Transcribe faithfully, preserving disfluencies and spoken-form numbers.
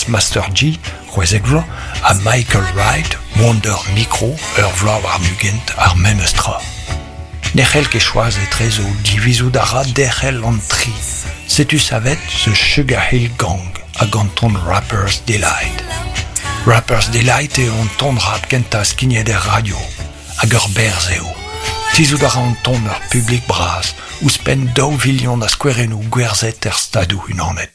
Mix Master G, Roesegro, a Michael Wright, Wonder Micro, ur vlau ar mugent ar memestra. Nechel ket choaz e trezo divizout a ra derchel an tri. Setu savet The Sugar Hill Gang a ganton Rappers Delight. Rappers Delight eo an ton rap kenta skignet er radio, hag ur berz eo. Tizout a ra an ton ur publik braz, ouzpen daou vilion a skouerennoù gwerzhet er stadou unanet.